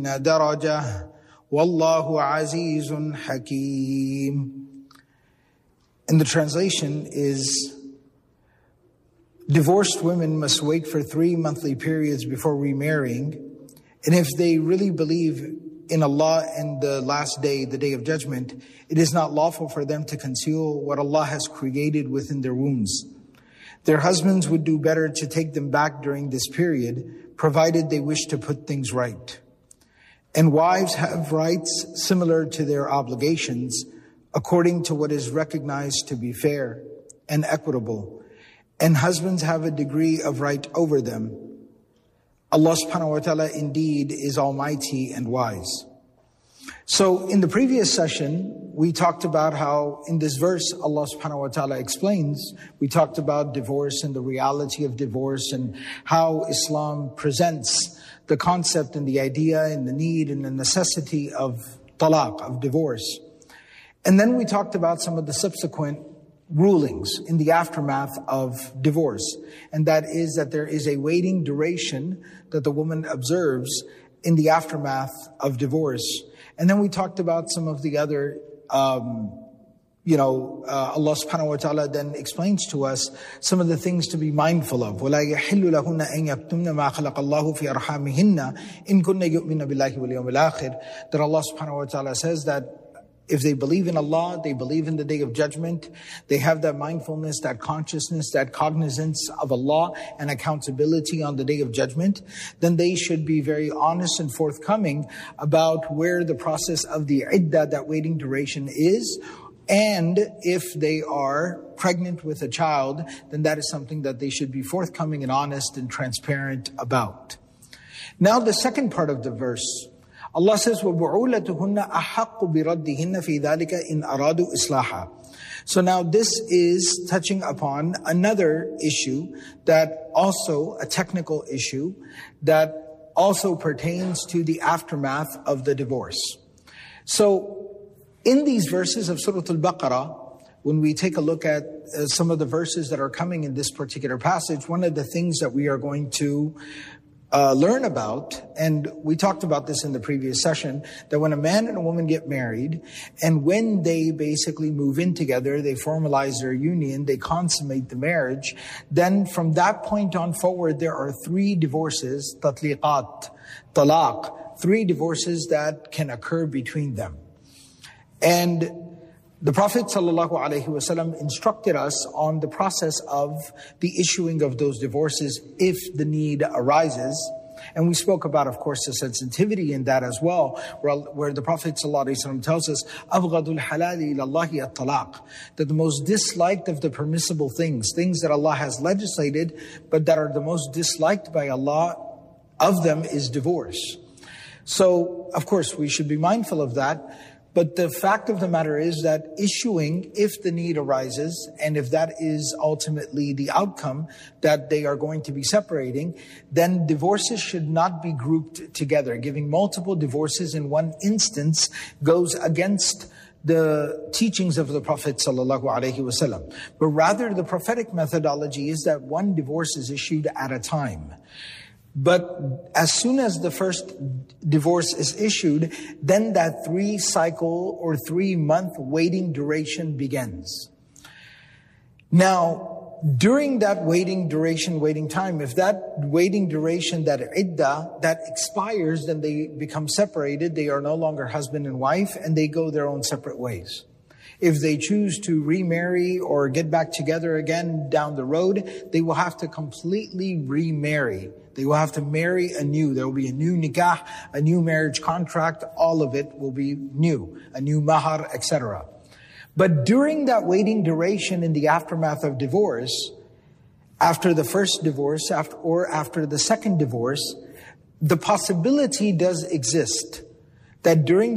درجة والله عزيز حكيم. And the translation is, divorced women must wait for 3 monthly periods before remarrying. And if they really believe in Allah and the last day, the day of judgment, it is not lawful for them to conceal what Allah has created within their wombs. Their husbands would do better to take them back during this period, provided they wish to put things right. And wives have rights similar to their obligations, according to what is recognized to be fair and equitable. And husbands have a degree of right over them. Allah subhanahu wa ta'ala indeed is almighty and wise. So in the previous session, we talked about how in this verse, Allah subhanahu wa ta'ala explains, we talked about divorce and the reality of divorce and how Islam presents the concept and the idea and the need and the necessity of talaq, of divorce. And then we talked about some of the subsequent rulings in the aftermath of divorce. And that is that there is a waiting duration that the woman observes in the aftermath of divorce. And then we talked about some of the other, Allah subhanahu wa ta'ala then explains to us some of the things to be mindful of. وَلَا يَحِلُّ لَهُنَّ أَن يَكْتُمْنَ مَا خَلَقَ اللَّهُ فِي أَرْحَامِهِنَّ إِن كُنَّ يُؤْمِنَ بِاللَّهِ وَالْيَوْمِ الْآخِرِ. That Allah subhanahu wa ta'ala says that if they believe in Allah, they believe in the day of judgment, they have that mindfulness, that consciousness, that cognizance of Allah and accountability on the day of judgment, then they should be very honest and forthcoming about where the process of the iddah, that waiting duration, is. And if they are pregnant with a child, then that is something that they should be forthcoming and honest and transparent about. Now the second part of the verse, Allah says, وَبُعُولَتُهُنَّ أَحَقُّ بِرَدِّهِنَّ فِي ذَلِكَ إِنْ أَرَادُوا إِصْلَاحًا. So now this is touching upon another issue that also, a technical issue, that also pertains to the aftermath of the divorce. So in these verses of Surah Al-Baqarah, when we take a look at some of the verses that are coming in this particular passage, one of the things that we are going to learn about, and we talked about this in the previous session, that when a man and a woman get married, and when they basically move in together, they formalize their union, they consummate the marriage, then from that point on forward, there are 3 divorces, tatliqat, talaq, 3 divorces that can occur between them. And the Prophet ﷺ instructed us on the process of the issuing of those divorces if the need arises. And we spoke about, of course, the sensitivity in that as well, where the Prophet ﷺ tells us, أَبْغَضُ الْحَلَالِ إِلَى اللَّهِ الطَّلَاقِ, that the most disliked of the permissible things that Allah has legislated, but that are the most disliked by Allah of them, is divorce. So, of course, we should be mindful of that. But the fact of the matter is that issuing, if the need arises, and if that is ultimately the outcome, that they are going to be separating, then divorces should not be grouped together. Giving multiple divorces in one instance goes against the teachings of the Prophet ﷺ. But rather, the prophetic methodology is that one divorce is issued at a time. But as soon as the first divorce is issued, then that 3-cycle or 3-month waiting duration begins. Now, during that waiting time, if that waiting duration, that iddah, that expires, then they become separated. They are no longer husband and wife, and they go their own separate ways. If they choose to remarry or get back together again down the road, they will have to completely remarry. They will have to marry anew. There will be a new nikah, a new marriage contract. All of it will be new, a new mahar, etc. But during that waiting duration in the aftermath of divorce, after the first divorce or after the second divorce, the possibility does exist that during